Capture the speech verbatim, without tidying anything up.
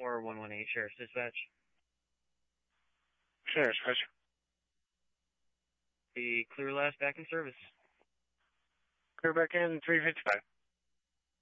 four one one eight, Sheriff's Dispatch. Sheriff's Dispatch. The Clear Last back in service. Clear back in three fifty-five.